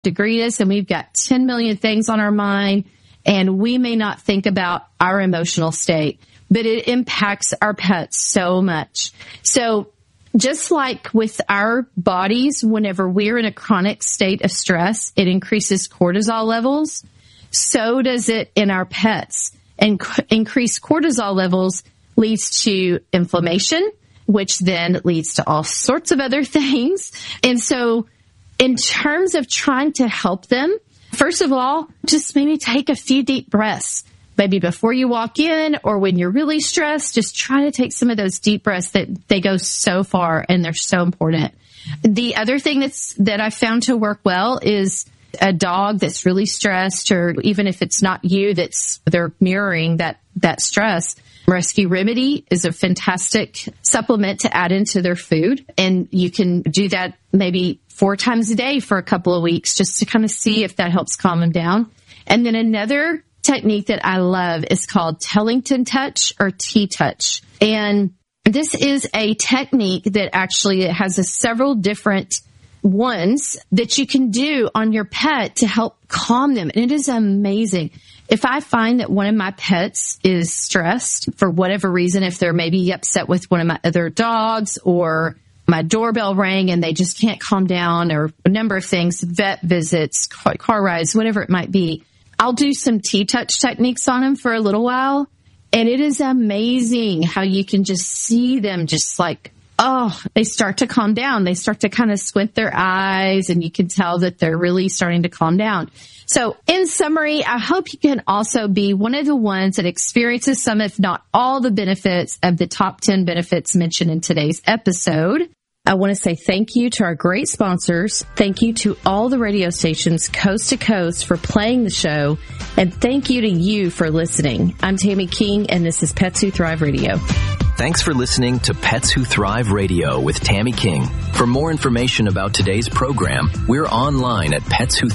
greet us and we've got 10 million things on our mind, and we may not think about our emotional state, but it impacts our pets so much. So just like with our bodies, whenever we're in a chronic state of stress, it increases cortisol levels. So does it in our pets. And increased cortisol levels leads to inflammation, which then leads to all sorts of other things. And so in terms of trying to help them, first of all, just maybe take a few deep breaths. Maybe before you walk in or when you're really stressed, just try to take some of those deep breaths that they go so far and they're so important. The other thing that I found to work well is a dog that's really stressed, or even if it's not you, they're mirroring that stress. Rescue Remedy is a fantastic supplement to add into their food. And you can do that maybe 4 times a day for a couple of weeks just to kind of see if that helps calm them down. And then another technique that I love is called Tellington Touch or T-Touch. And this is a technique that actually has several different ones that you can do on your pet to help calm them. And it is amazing. If I find that one of my pets is stressed for whatever reason, if they're maybe upset with one of my other dogs, or my doorbell rang and they just can't calm down, or a number of things, vet visits, car rides, whatever it might be, I'll do some T-Touch techniques on them for a little while. And it is amazing how you can just see them just like, they start to calm down. They start to kind of squint their eyes, and you can tell that they're really starting to calm down. So in summary, I hope you can also be one of the ones that experiences some, if not all, the benefits of the top 10 benefits mentioned in today's episode. I want to say thank you to our great sponsors. Thank you to all the radio stations coast to coast for playing the show. And thank you to you for listening. I'm Tammy King, and this is Pets Who Thrive Radio. Thanks for listening to Pets Who Thrive Radio with Tammy King. For more information about today's program, we're online at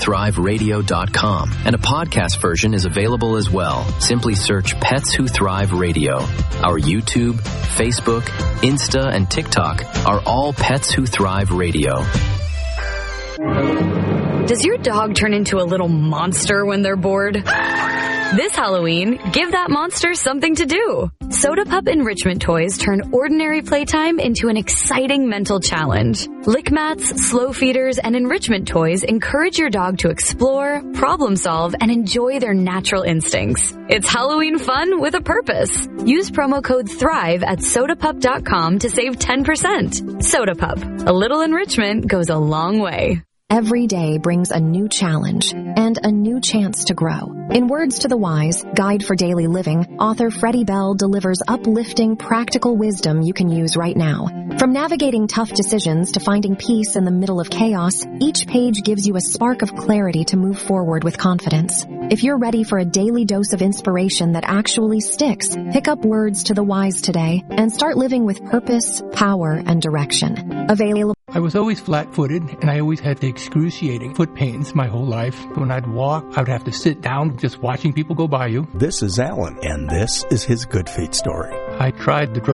petswhothriveradio.com, and a podcast version is available as well. Simply search Pets Who Thrive Radio. Our YouTube, Facebook, Insta, and TikTok are all Pets Who Thrive Radio. Does your dog turn into a little monster when they're bored? This Halloween, give that monster something to do. Soda Pup Enrichment Toys turn ordinary playtime into an exciting mental challenge. Lick mats, slow feeders, and enrichment toys encourage your dog to explore, problem solve, and enjoy their natural instincts. It's Halloween fun with a purpose. Use promo code THRIVE at sodapup.com to save 10%. Soda Pup. A little enrichment goes a long way. Every day brings a new challenge and a new chance to grow. In Words to the Wise, Guide for Daily Living, author Freddie Bell delivers uplifting, practical wisdom you can use right now. From navigating tough decisions to finding peace in the middle of chaos, each page gives you a spark of clarity to move forward with confidence. If you're ready for a daily dose of inspiration that actually sticks, pick up Words to the Wise today and start living with purpose, power, and direction. Available. I was always flat-footed, and I always had the excruciating foot pains my whole life. When I'd walk, I would have to sit down just watching people go by you. This is Alan, and this is his good feet story. I tried the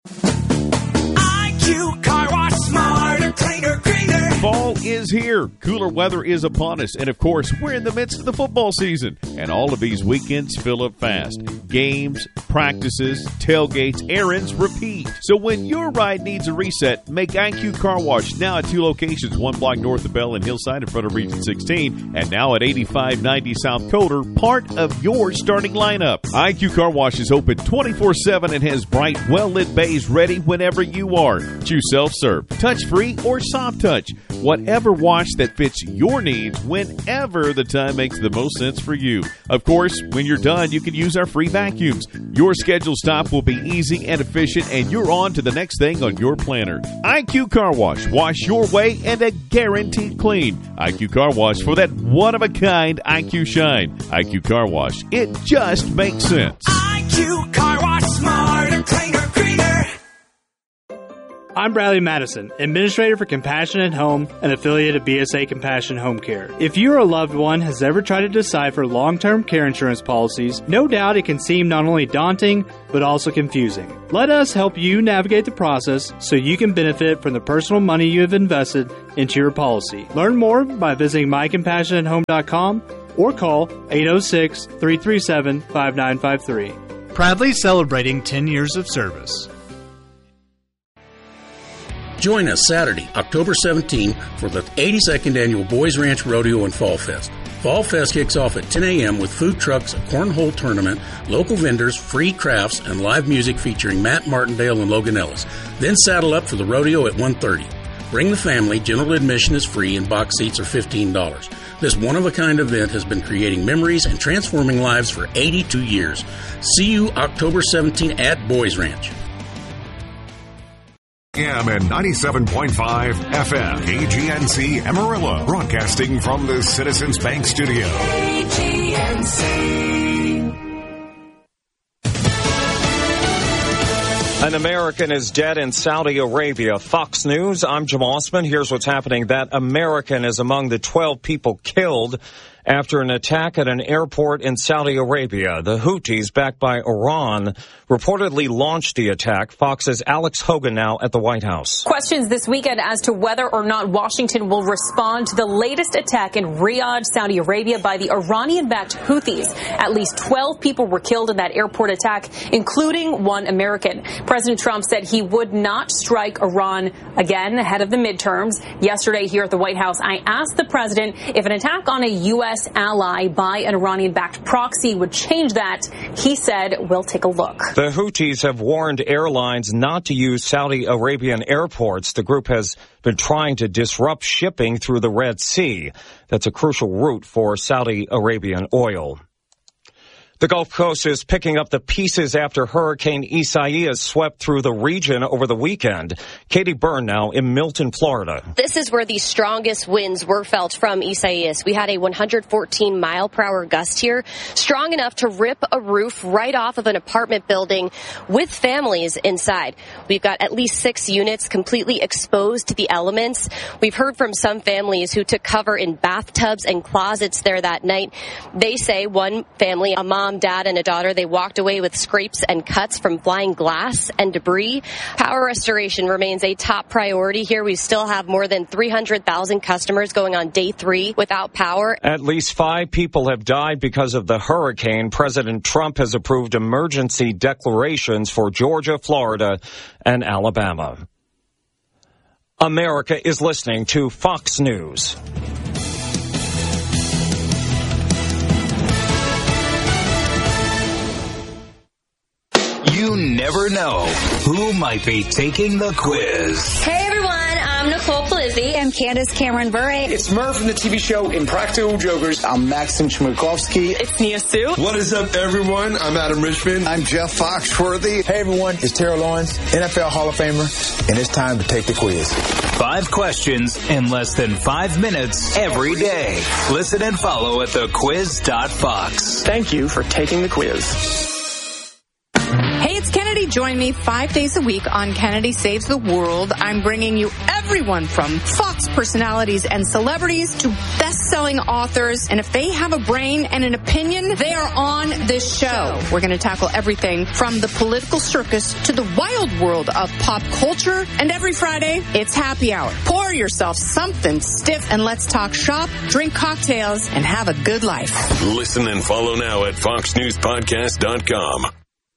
IQ Car Wash, smarter, cleaner, greener. Fall is here. Cooler weather is upon us. And, of course, we're in the midst of the football season. And all of these weekends fill up fast. Games, practices, tailgates, errands, repeat. So when your ride needs a reset, make IQ Car Wash now at 2 locations, 1 block north of Bell and Hillside in front of Region 16, and now at 8590 South Coder, part of your starting lineup. IQ Car Wash is open 24/7 and has bright, well-lit bays ready whenever you are. Choose self-serve, touch-free, or soft touch. Whatever wash that fits your needs whenever the time makes the most sense for you. Of course, when you're done, you can use our free vacuums. Your scheduled stop will be easy and efficient, and you're on to the next thing on your planner. IQ Car Wash. Wash your way and a guaranteed clean. IQ Car Wash for that one-of-a-kind IQ shine. IQ Car Wash. It just makes sense. IQ Car Wash, smarter, cleaner, greener. I'm Bradley Madison, Administrator for Compassion at Home, an affiliate of BSA Compassion Home Care. If you or a loved one has ever tried to decide for long-term care insurance policies, no doubt it can seem not only daunting, but also confusing. Let us help you navigate the process so you can benefit from the personal money you have invested into your policy. Learn more by visiting mycompassionathome.com or call 806-337-5953. Proudly celebrating 10 years of service. Join us Saturday, October 17 for the 82nd Annual Boys Ranch Rodeo and Fall Fest. Fall Fest kicks off at 10 a.m. with food trucks, a cornhole tournament, local vendors, free crafts, and live music featuring Matt Martindale and Logan Ellis. Then saddle up for the rodeo at 1:30. Bring the family, general admission is free, and box seats are $15. This one-of-a-kind event has been creating memories and transforming lives for 82 years. See you October 17 at Boys Ranch. AM and 97.5 FM, KGNC Amarillo, broadcasting from the Citizens Bank Studio. KGNC. An American is dead in Saudi Arabia. Fox News, I'm Jim Osman. Here's what's happening. That American is among the 12 people killed after an attack at an airport in Saudi Arabia. The Houthis, backed by Iran, reportedly launched the attack. Fox's Alex Hogan now at the White House. Questions this weekend as to whether or not Washington will respond to the latest attack in Riyadh, Saudi Arabia by the Iranian-backed Houthis. At least 12 people were killed in that airport attack, including one American. President Trump said he would not strike Iran again ahead of the midterms. Yesterday here at the White House, I asked the president if an attack on a U.S. ally by an Iranian-backed proxy would change that. He said, we'll take a look. The Houthis have warned airlines not to use Saudi Arabian airports. The group has been trying to disrupt shipping through the Red Sea. That's a crucial route for Saudi Arabian oil. The Gulf Coast is picking up the pieces after Hurricane Isaias swept through the region over the weekend. Katie Byrne now in Milton, Florida. This is where the strongest winds were felt from Isaias. We had a 114-mile-per-hour gust here, strong enough to rip a roof right off of an apartment building with families inside. We've got at least 6 units completely exposed to the elements. We've heard from some families who took cover in bathtubs and closets there that night. They say one family, a mom, dad, and a daughter, they walked away with scrapes and cuts from flying glass and debris. Power restoration remains a top priority here. We still have more than 300,000 customers going on day 3 without power. At least 5 people have died because of the hurricane. President Trump has approved emergency declarations for Georgia, Florida, and Alabama. America is listening to Fox News. You never know who might be taking the quiz. Hey everyone, I'm Nicole Polizzi. I'm Candace Cameron Bure. It's Murph from the TV show Impractical Jokers. I'm Maxim Chmerkovsky. It's Nia Sue. What is up, everyone? I'm Adam Richmond. I'm Jeff Foxworthy. Hey everyone, it's Terrell Lawrence, NFL Hall of Famer, and it's time to take the quiz. 5 questions in less than 5 minutes every day. Listen and follow at thequiz.fox. Thank you for taking the quiz. Hey, it's Kennedy. Join me 5 days a week on Kennedy Saves the World. I'm bringing you everyone from Fox personalities and celebrities to best-selling authors. And if they have a brain and an opinion, they are on this show. We're going to tackle everything from the political circus to the wild world of pop culture. And every Friday, it's happy hour. Pour yourself something stiff and let's talk shop, drink cocktails, and have a good life. Listen and follow now at foxnewspodcast.com.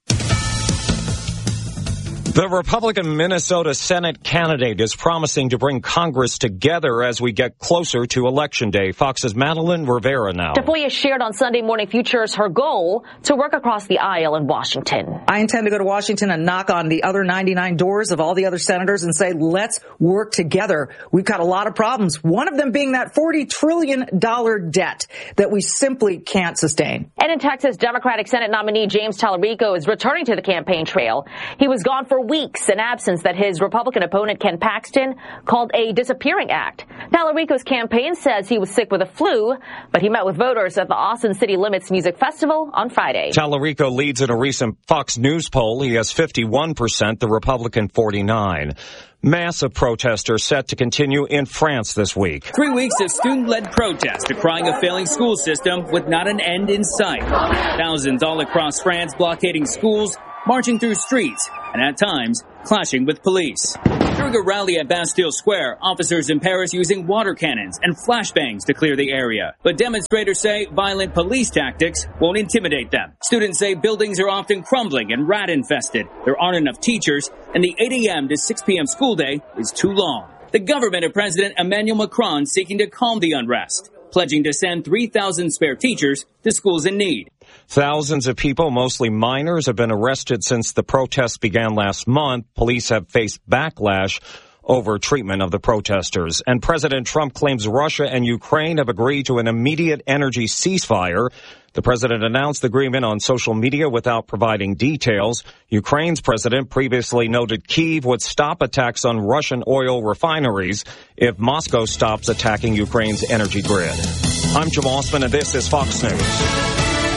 The Republican Minnesota Senate candidate is promising to bring Congress together as we get closer to Election Day. Fox's Madeline Rivera now. Tafoya shared on Sunday Morning Futures her goal to work across the aisle in Washington. I intend to go to Washington and knock on the other 99 doors of all the other senators and say, let's work together. We've got a lot of problems, one of them being that $40 trillion debt that we simply can't sustain. And in Texas, Democratic Senate nominee James Tallarico is returning to the campaign trail. He was gone for weeks, an absence that his Republican opponent Ken Paxton called a disappearing act. Tallarico's campaign says he was sick with a flu, but he met with voters at the Austin City Limits Music Festival on Friday. Tallarico leads in a recent Fox News poll. He has 51%, the Republican 49%. Massive protesters set to continue in France this week. 3 weeks of student-led protests decrying a failing school system with not an end in sight. Thousands all across France blockading schools, marching through streets, and at times clashing with police. During a rally at Bastille Square, officers in Paris using water cannons and flashbangs to clear the area. But demonstrators say violent police tactics won't intimidate them. Students say buildings are often crumbling and rat-infested. There aren't enough teachers, and the 8 a.m. to 6 p.m. school day is too long. The government of President Emmanuel Macron seeking to calm the unrest, pledging to send 3,000 spare teachers to schools in need. Thousands of people, mostly minors, have been arrested since the protests began last month. Police have faced backlash over treatment of the protesters. And President Trump claims Russia and Ukraine have agreed to an immediate energy ceasefire. The president announced the agreement on social media without providing details. Ukraine's president previously noted Kyiv would stop attacks on Russian oil refineries if Moscow stops attacking Ukraine's energy grid. I'm Jim Osman, and this is Fox News.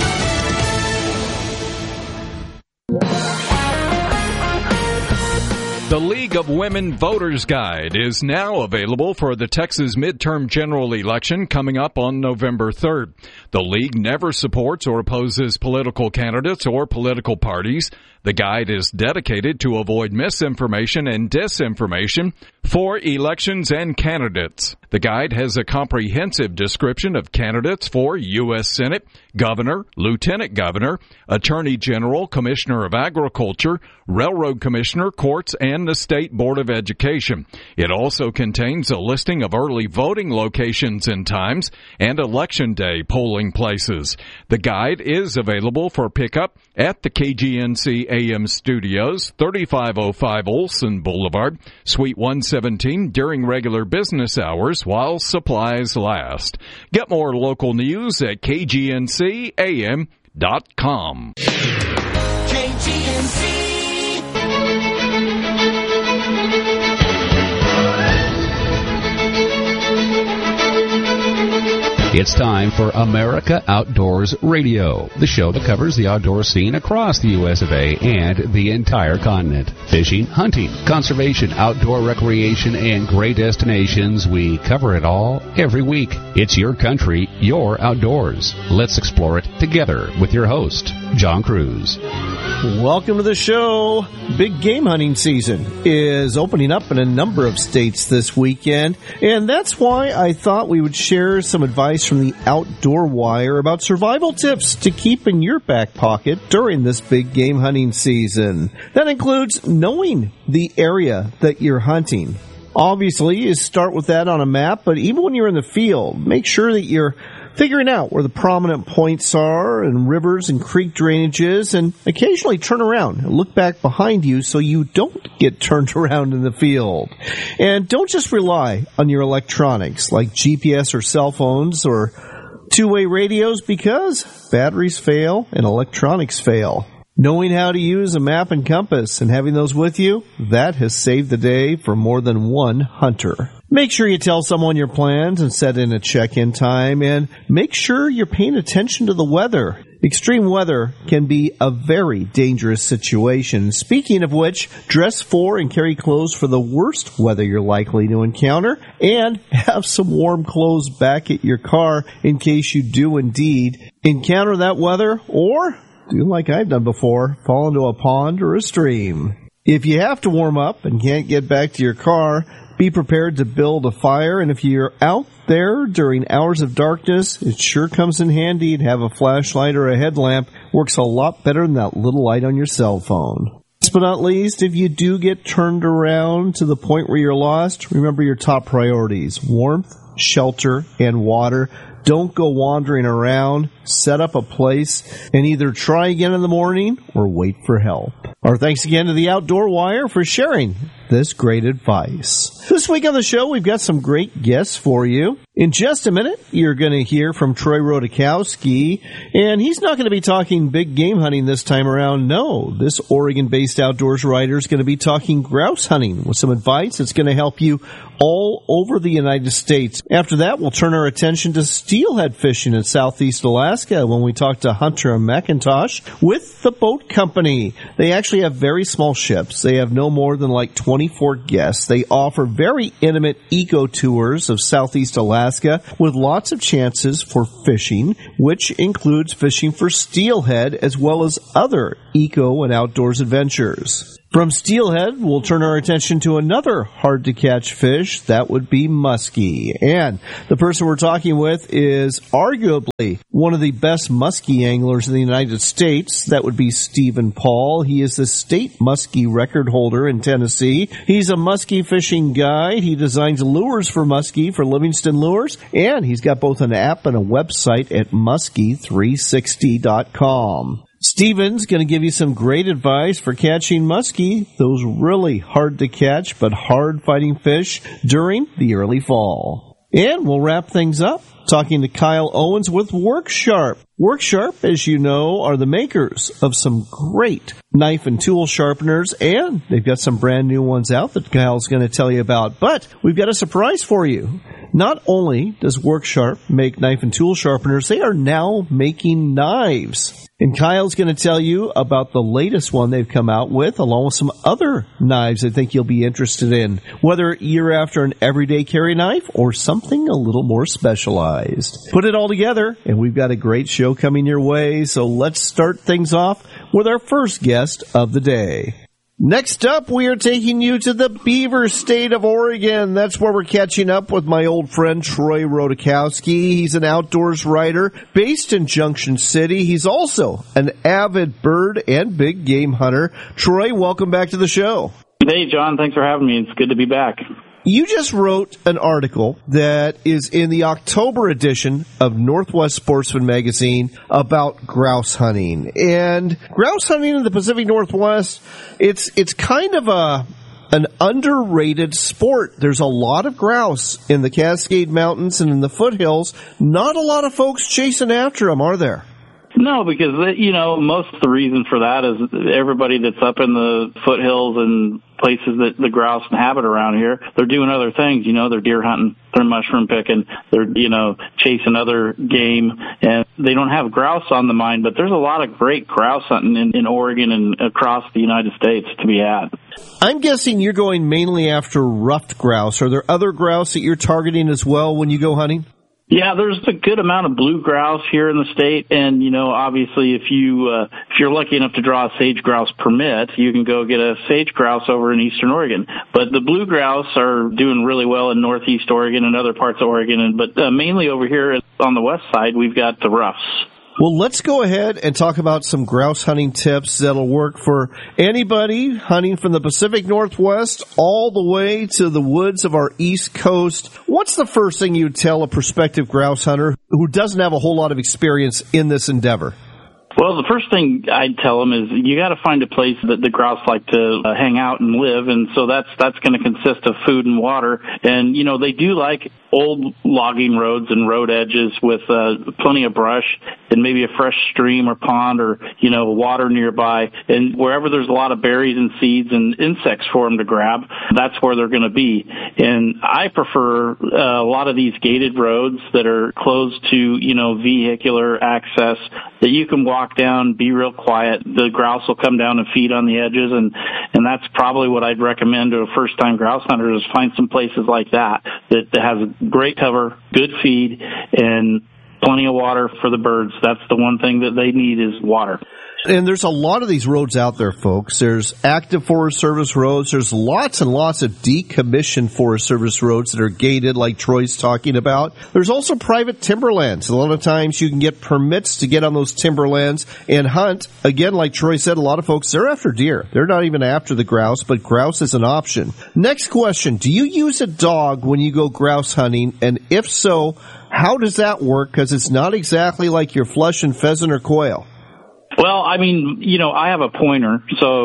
The League of Women Voters Guide is now available for the Texas midterm general election coming up on November 3rd. The League never supports or opposes political candidates or political parties. The guide is dedicated to avoid misinformation and disinformation for elections and candidates. The guide has a comprehensive description of candidates for U.S. Senate, Governor, Lieutenant Governor, Attorney General, Commissioner of Agriculture, Railroad Commissioner, Courts, and the State Board of Education. It also contains a listing of early voting locations and times and Election Day polling places. The guide is available for pickup at the KGNC AM Studios, 3505 Olson Boulevard, Suite 117 during regular business hours while supplies last. Get more local news at KGNCAM.com. KGNC. It's time for America Outdoors Radio, the show that covers the outdoor scene across the U.S. of A. and the entire continent. Fishing, hunting, conservation, outdoor recreation, and great destinations. We cover it all every week. It's your country, your outdoors. Let's explore it together with your host, John Cruz. Welcome to the show. Big game hunting season is opening up in a number of states this weekend, and that's why I thought we would share some advice from the Outdoor Wire about survival tips to keep in your back pocket during this big game hunting season. That includes knowing the area that you're hunting. Obviously, you start with that on a map, but even when you're in the field, make sure that you're figuring out where the prominent points are and rivers and creek drainages, and occasionally turn around and look back behind you so you don't get turned around in the field. And don't just rely on your electronics like GPS or cell phones or two-way radios, because batteries fail and electronics fail. Knowing how to use a map and compass and having those with you, that has saved the day for more than one hunter. Make sure you tell someone your plans and set in a check-in time, and make sure you're paying attention to the weather. Extreme weather can be a very dangerous situation. Speaking of which, dress for and carry clothes for the worst weather you're likely to encounter, and have some warm clothes back at your car in case you do indeed encounter that weather, or do like I've done before, fall into a pond or a stream. If you have to warm up and can't get back to your car, be prepared to build a fire, and if you're out there during hours of darkness, it sure comes in handy to have a flashlight or a headlamp. Works a lot better than that little light on your cell phone. Last but not least, if you do get turned around to the point where you're lost, remember your top priorities: warmth, shelter, and water. Don't go wandering around. Set up a place and either try again in the morning or wait for help. Our thanks again to the Outdoor Wire for sharing this great advice. This week on the show, we've got some great guests for you. In just a minute, you're going to hear from Troy Rodakowski, and he's not going to be talking big game hunting this time around. No, this Oregon-based outdoors writer is going to be talking grouse hunting with some advice that's going to help you all over the United States. After that, we'll turn our attention to steelhead fishing in southeast Alaska when we talk to Hunter McIntosh with the Boat Company. They actually have very small ships. They have no more than like 24 guests. They offer very intimate eco tours of southeast Alaska with lots of chances for fishing, which includes fishing for steelhead as well as other eco and outdoors adventures. From steelhead, we'll turn our attention to another hard-to-catch fish. That would be muskie. And the person we're talking with is arguably one of the best muskie anglers in the United States. That would be Stephen Paul. He is the state muskie record holder in Tennessee. He's a muskie fishing guide. He designs lures for muskie for Livingston Lures. And he's got both an app and a website at muskie360.com. Steven's going to give you some great advice for catching muskie, those really hard to catch but hard fighting fish during the early fall. And we'll wrap things up talking to Kyle Owens with WorkSharp. WorkSharp, as you know, are the makers of some great knife and tool sharpeners, and they've got some brand new ones out that Kyle's going to tell you about. But we've got a surprise for you. Not only does WorkSharp make knife and tool sharpeners, they are now making knives. And Kyle's going to tell you about the latest one they've come out with, along with some other knives I think you'll be interested in, whether you're after an everyday carry knife or something a little more specialized. Put it all together, and we've got a great show coming your way, so let's start things off with our first guest of the day. Next up, we are taking you to the Beaver State of Oregon. That's where we're catching up with my old friend Troy Rodakowski. He's an outdoors writer based in Junction City. He's also an avid bird and big game hunter. Troy, welcome back to the show. Hey, John. Thanks for having me. It's good to be back. You just wrote an article that is in the October edition of Northwest Sportsman magazine about grouse hunting. And grouse hunting in the Pacific Northwest, it's kind of an underrated sport. There's a lot of grouse in the Cascade Mountains and in the foothills. Not a lot of folks chasing after them, are there? No, because, most of the reason for that is everybody that's up in the foothills and places that the grouse inhabit around here, they're doing other things. They're deer hunting, they're mushroom picking, they're, chasing other game, and they don't have grouse on the mind. But there's a lot of great grouse hunting in Oregon and across the United States to be had. I'm guessing you're going mainly after ruffed grouse. Are there other grouse that you're targeting as well when you go hunting? Yeah, there's a good amount of blue grouse here in the state, and obviously, if you're lucky enough to draw a sage grouse permit, you can go get a sage grouse over in eastern Oregon. But the blue grouse are doing really well in northeast Oregon and other parts of Oregon, but mainly over here on the west side, we've got the ruffs. Well, let's go ahead and talk about some grouse hunting tips that'll work for anybody hunting from the Pacific Northwest all the way to the woods of our East Coast. What's the first thing you'd tell a prospective grouse hunter who doesn't have a whole lot of experience in this endeavor? Well, the first thing I'd tell them is you got to find a place that the grouse like to hang out and live, and so that's going to consist of food and water. And they do like old logging roads and road edges with plenty of brush and maybe a fresh stream or pond or water nearby. And wherever there's a lot of berries and seeds and insects for them to grab, that's where they're going to be. And I prefer a lot of these gated roads that are closed to vehicular access that you can walk down, be real quiet. The grouse will come down and feed on the edges, and that's probably what I'd recommend to a first-time grouse hunter is find some places like that has great cover, good feed, and plenty of water for the birds. That's the one thing that they need is water. And there's a lot of these roads out there, folks. There's active Forest Service roads. There's lots and lots of decommissioned Forest Service roads that are gated, like Troy's talking about. There's also private timberlands. A lot of times you can get permits to get on those timberlands and hunt. Again, like Troy said, a lot of folks, they're after deer. They're not even after the grouse, but grouse is an option. Next question. Do you use a dog when you go grouse hunting? And if so, how does that work? Because it's not exactly like you're flushing pheasant or quail. Well, I have a pointer, so,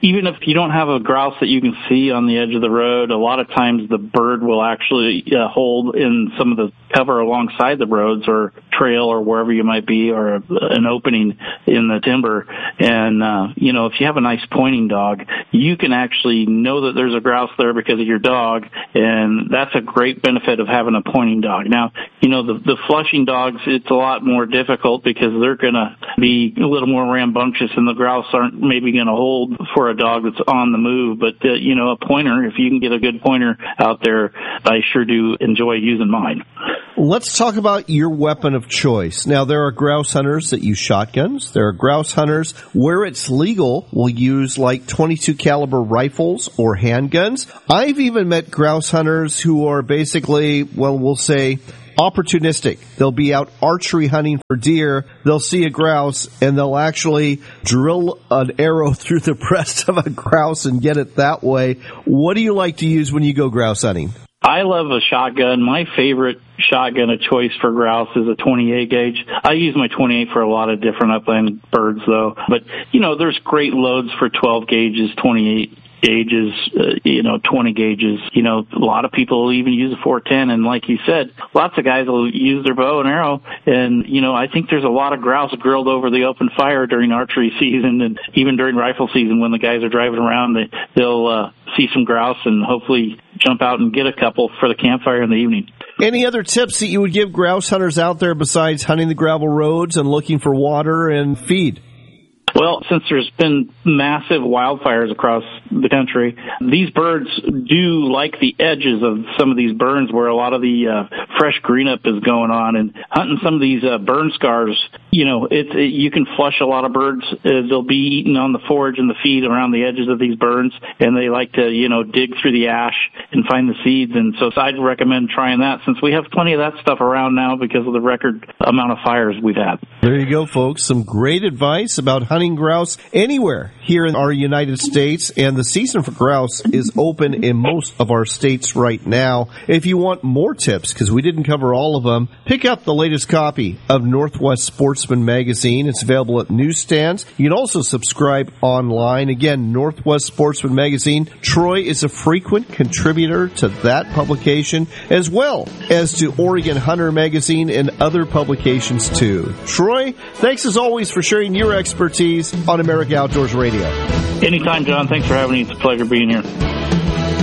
even if you don't have a grouse that you can see on the edge of the road, a lot of times the bird will actually hold in some of the cover alongside the roads or trail or wherever you might be, or an opening in the timber. And, if you have a nice pointing dog, you can actually know that there's a grouse there because of your dog, and that's a great benefit of having a pointing dog. Now, the flushing dogs, it's a lot more difficult because they're going to be a little more rambunctious, and the grouse aren't maybe going to hold for a dog that's on the move. But, a pointer, if you can get a good pointer out there, I sure do enjoy using mine. Let's talk about your weapon of choice. Now, there are grouse hunters that use shotguns. There are grouse hunters where it's legal will use like 22 caliber rifles or handguns. I've even met grouse hunters who are basically, we'll say, opportunistic. They'll be out archery hunting for deer. They'll see a grouse and they'll actually drill an arrow through the breast of a grouse and get it that way. What do you like to use when you go grouse hunting? I love a shotgun. My favorite shotgun of choice for grouse is a 28 gauge. I use my 28 for a lot of different upland birds, though. But, there's great loads for 12 gauges, 28 gauges, 20 gauges. A lot of people will even use a 410. And like you said, lots of guys will use their bow and arrow. And, I think there's a lot of grouse grilled over the open fire during archery season and even during rifle season when the guys are driving around. They'll see some grouse and hopefully jump out and get a couple for the campfire in the evening. Any other tips that you would give grouse hunters out there besides hunting the gravel roads and looking for water and feed? Well, since there's been massive wildfires across the country, these birds do like the edges of some of these burns where a lot of the fresh green up is going on. And hunting some of these burn scars, you can flush a lot of birds. They'll be eating on the forage and the feed around the edges of these burns, and they like to, dig through the ash and find the seeds. And so I'd recommend trying that since we have plenty of that stuff around now because of the record amount of fires we've had. There you go, folks. Some great advice about hunting grouse anywhere here in our United States, and the season for grouse is open in most of our states right now. If you want more tips, because we didn't cover all of them, pick up the latest copy of Northwest Sportsman Magazine. It's available at newsstands. You can also subscribe online. Again, Northwest Sportsman Magazine. Troy is a frequent contributor to that publication, as well as to Oregon Hunter Magazine and other publications too. Troy, thanks as always for sharing your expertise on America Outdoors Radio. Anytime, John. Thanks for having me. It's a pleasure being here.